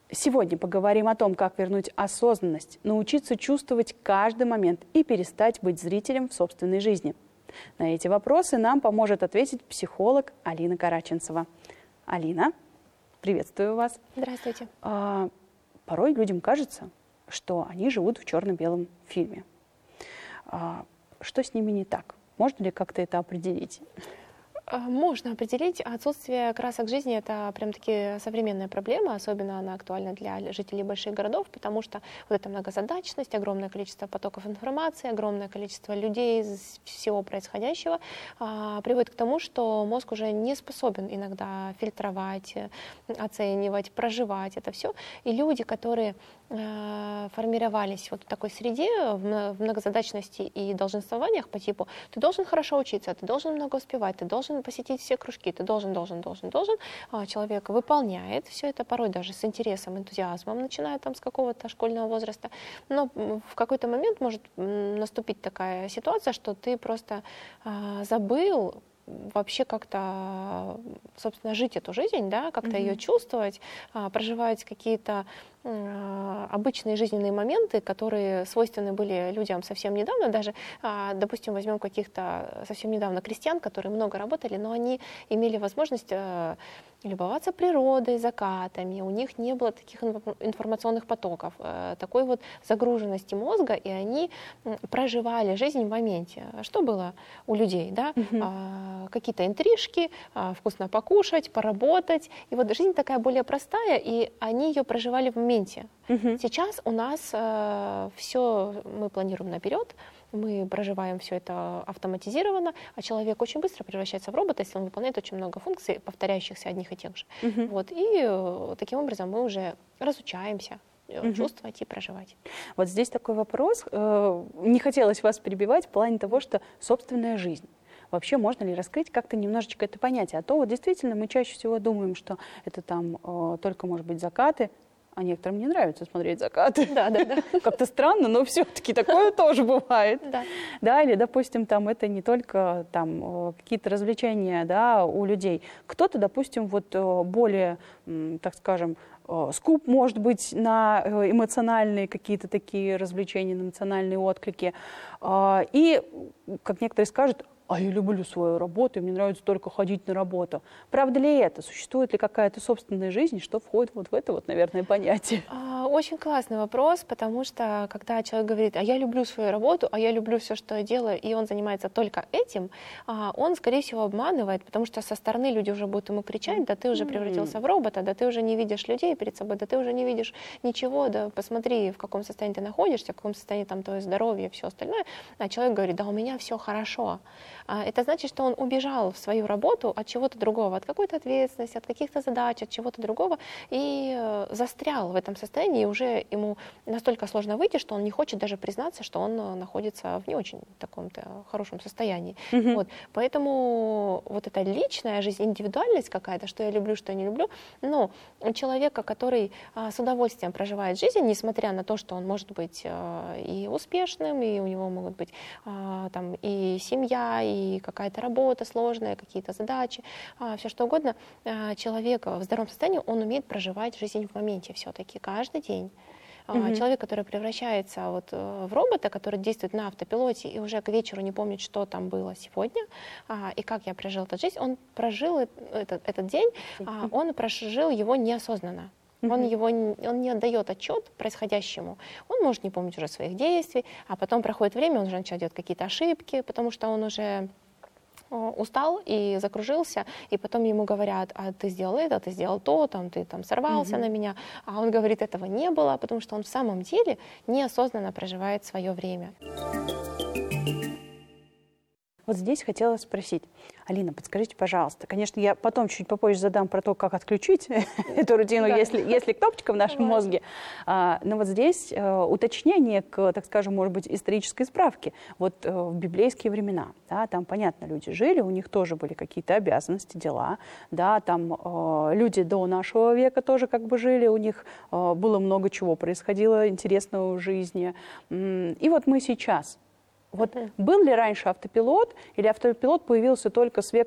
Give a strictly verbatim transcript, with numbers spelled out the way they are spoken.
Сегодня поговорим о том, как вернуть осознанность, научиться чувствовать каждый момент и перестать быть зрителем в собственной жизни. На эти вопросы нам поможет ответить психолог Алина Караченцева. Алина, приветствую вас. Здравствуйте. А, порой людям кажется, что они живут в черно-белом фильме. А, что с ними не так? Можно ли как-то это определить? Можно определить. Отсутствие красок жизни — это прям-таки современная проблема, особенно она актуальна для жителей больших городов, потому что вот эта многозадачность, огромное количество потоков информации, огромное количество людей из всего происходящего а, приводит к тому, что мозг уже не способен иногда фильтровать, оценивать, проживать это все. И люди, которые э, формировались вот в такой среде, в многозадачности и долженствованиях по типу «ты должен хорошо учиться, ты должен много успевать, ты должен посетить все кружки, ты должен, должен, должен, должен». Человек выполняет все это, порой даже с интересом, энтузиазмом, начиная там с какого-то школьного возраста. Но в какой-то момент может наступить такая ситуация, что ты просто а, забыл вообще как-то, собственно, жить эту жизнь, да, как-то mm-hmm. ее чувствовать, а, проживать какие-то а, обычные жизненные моменты, которые свойственны были людям совсем недавно. Даже, а, допустим, возьмем каких-то совсем недавно крестьян, которые много работали, но они имели возможность а, любоваться природой, закатами, у них не было таких информационных потоков, а, такой вот загруженности мозга, и они проживали жизнь в моменте. Что было у людей, да? Mm-hmm. А, какие-то интрижки, а, вкусно покушать, поработать. И вот жизнь такая более простая, и они ее проживали в моменте. Uh-huh. Сейчас у нас э, все мы планируем наперед, мы проживаем все это автоматизированно, а человек очень быстро превращается в робота, если он выполняет очень много функций, повторяющихся одних и тех же. Uh-huh. Вот, и э, таким образом мы уже разучаемся uh-huh. чувствовать и проживать. Вот здесь такой вопрос. Э, не хотелось вас перебивать в плане того, что собственная жизнь. Вообще, можно ли раскрыть как-то немножечко это понятие? А то вот действительно мы чаще всего думаем, что это там э, только, может быть, закаты, а некоторым не нравится смотреть закаты. Да, да, да. Как-то странно, но все-таки такое тоже бывает. Да. Да, или, допустим, там это не только там какие-то развлечения, да, у людей. Кто-то, допустим, вот более, так скажем, скуп, может быть, на эмоциональные какие-то такие развлечения, на эмоциональные отклики. И, как некоторые скажут, а я люблю свою работу, и мне нравится только ходить на работу. Правда ли это? Существует ли какая-то собственная жизнь, что входит вот в это, вот, наверное, понятие? Очень классный вопрос, потому что когда человек говорит, а я люблю свою работу, а я люблю все, что я делаю, и он занимается только этим, он, скорее всего, обманывает, потому что со стороны люди уже будут ему кричать, да ты уже превратился в робота, да ты уже не видишь людей перед собой, да ты уже не видишь ничего, да посмотри, в каком состоянии ты находишься, в каком состоянии там твое здоровье, все остальное. А человек говорит, да у меня все хорошо. Это значит, что он убежал в свою работу от чего-то другого, от какой-то ответственности, от каких-то задач, от чего-то другого, и застрял в этом состоянии, и уже ему настолько сложно выйти, что он не хочет даже признаться, что он находится в не очень таком-то хорошем состоянии. Mm-hmm. Вот. Поэтому вот эта личная жизнь, индивидуальность какая-то, что я люблю, что я не люблю, но у человека, который а, с удовольствием проживает жизнь, несмотря на то, что он может быть а, и успешным, и у него могут быть а, там, и семья, и и какая-то работа сложная, какие-то задачи, все что угодно, человек в здоровом состоянии, он умеет проживать жизнь в моменте все-таки каждый день. Mm-hmm. Человек, который превращается вот в робота, который действует на автопилоте и уже к вечеру не помнит, что там было сегодня и как я прожил эту жизнь, он прожил этот, этот день, mm-hmm. он прожил его неосознанно. Mm-hmm. Он, его, он не отдает отчет происходящему. Он может не помнить уже своих действий, а потом проходит время, он уже начинает делать какие-то ошибки, потому что он уже устал и закружился, и потом ему говорят, а ты сделал это, ты сделал то, там, ты там сорвался mm-hmm. на меня, а он говорит, этого не было, потому что он в самом деле неосознанно проживает свое время. Вот здесь хотела спросить, Алина, подскажите, пожалуйста, конечно, я потом чуть попозже задам про то, как отключить эту рутину, если, если кнопочка в нашем мозге, а, но вот здесь а, уточнение к, так скажем, может быть, исторической справке. Вот а, в библейские времена, да, там, понятно, люди жили, у них тоже были какие-то обязанности, дела, да, там а, люди до нашего века тоже как бы жили, у них а, было много чего происходило интересного в жизни, и вот мы сейчас. Вот был ли раньше автопилот, или автопилот появился только с века